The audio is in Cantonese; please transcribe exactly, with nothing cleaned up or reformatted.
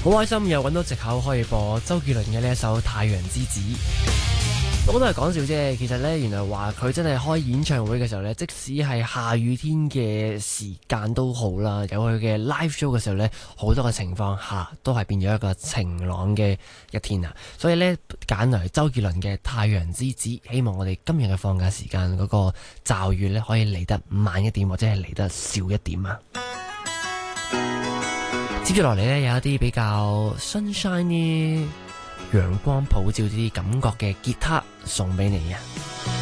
好開心又揾到藉口可以播周杰倫嘅呢一首《太陽之子》。我都係講笑啫，其實呢，原來話佢真係開演唱會嘅時候呢，即使係下雨天嘅時間都好啦，有佢嘅 live show 嘅時候呢，好多嘅情況下都係變咗一個晴朗嘅一天啊！所以呢，揀嚟周杰倫嘅《太陽之子》，希望我哋今日嘅放假時間嗰個驟雨呢，可以嚟得慢一點，或者係嚟得少一點啊！接住落嚟呢，有一啲比較 sunshine 啲陽光普照啲感覺嘅吉他送俾你啊！